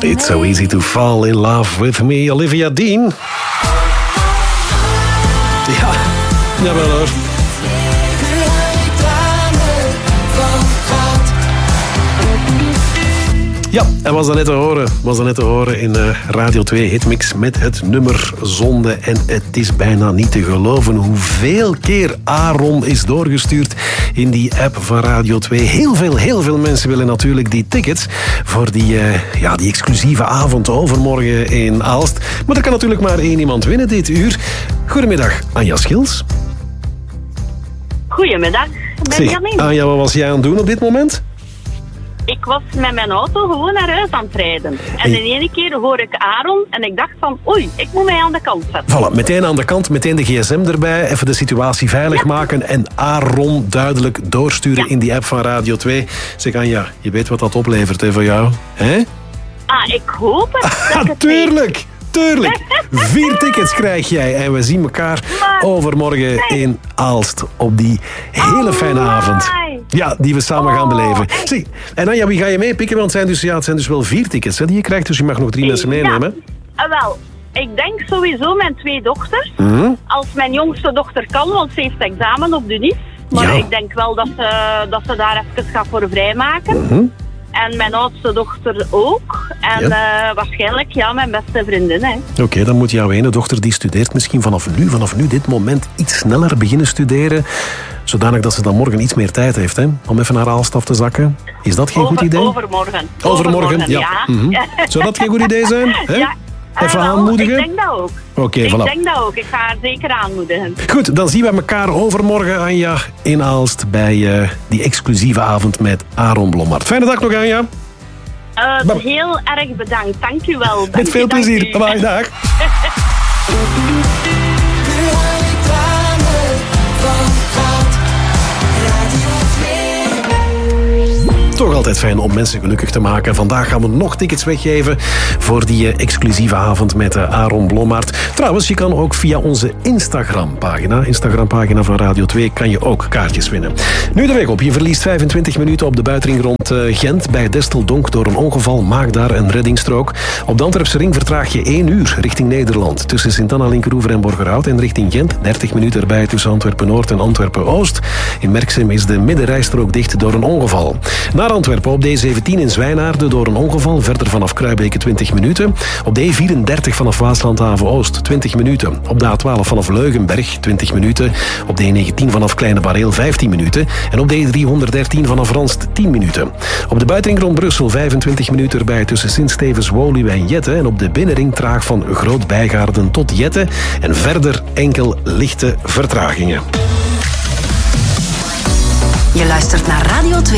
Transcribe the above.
It's so easy to fall in love with me, Olivia Dean. Ja, jawel hoor. Ja, en was dat net te horen in Radio 2 Hitmix met het nummer Zonde. En het is bijna niet te geloven hoeveel keer Aaron is doorgestuurd in die app van Radio 2. Heel veel mensen willen natuurlijk die tickets voor die exclusieve avond overmorgen in Aalst. Maar er kan natuurlijk maar één iemand winnen dit uur. Goedemiddag, Anja Schils. Goedemiddag, Benjamin. Anja, wat was jij aan het doen op dit moment? Ik was met mijn auto gewoon naar huis aan het rijden. En in één keer hoor ik Aaron en ik dacht van, oei, ik moet mij aan de kant zetten. Voilà, meteen aan de kant, meteen de gsm erbij, even de situatie veilig maken en Aaron duidelijk doorsturen in die app van Radio 2. Zeg Anja, je weet wat dat oplevert hè, voor jou? Hè? Ah, ik hoop het. Tuurlijk! 4 tickets krijg jij en we zien elkaar overmorgen in Aalst op die hele fijne avond. Ja, die we samen gaan beleven. Zie, en Anja, wie ga je meepikken? Want het zijn dus wel 4 tickets hè, die je krijgt, dus je mag nog 3 mensen meenemen. Wel, ik denk sowieso mijn 2 dochters. Als mijn jongste dochter kan, want ze heeft examen op de NIS. Maar ik denk wel dat ze daar even gaat voor vrijmaken. En mijn oudste dochter ook. En waarschijnlijk mijn beste vriendin. Oké, dan moet jouw ene dochter die studeert misschien vanaf nu, dit moment, iets sneller beginnen studeren. Zodanig dat ze dan morgen iets meer tijd heeft om even naar Aalst af te zakken. Is dat geen goed idee? Overmorgen, ja. Zou dat geen goed idee zijn? Ja. Even aanmoedigen? Ik denk dat ook. Oké, voilà. Ik denk dat ook. Ik ga haar zeker aanmoedigen. Goed, dan zien we elkaar overmorgen, Anja, in Aalst bij die exclusieve avond met Aaron Blommaert. Fijne dag nog, Anja. Heel erg bedankt. Dank u wel. Met veel plezier. Bye, dag. Toch altijd fijn om mensen gelukkig te maken. Vandaag gaan we nog tickets weggeven voor die exclusieve avond met Aaron Blommaert. Trouwens, je kan ook via onze Instagram-pagina van Radio 2, kan je ook kaartjes winnen. Nu de weg op. Je verliest 25 minuten op de buitenring rond Gent. Bij Desteldonk door een ongeval. Maak daar een reddingsstrook. Op de Antwerpse ring vertraag je 1 uur richting Nederland. Tussen Sint-Anna, Linkeroever en Borgerhout. En richting Gent 30 minuten erbij tussen Antwerpen-Noord en Antwerpen-Oost. In Merksem is de middenrijstrook dicht door een ongeval. Naar Antwerpen op de E17 in Zwijnaarden door een ongeval. Verder vanaf Kruibeke 20 minuten. Op de E34 vanaf Waaslandhaven-Oost 20 minuten. Op de A12 vanaf Leugenberg 20 minuten. Op de E19 vanaf Kleine Bareel 15 minuten. En op de E313 vanaf Ranst 10 minuten. Op de buitenring rond Brussel 25 minuten erbij tussen Sint-Stevens, Woluwe en Jette. En op de binnenring traag van Groot-Bijgaarden tot Jette. En verder enkel lichte vertragingen. Je luistert naar Radio 2.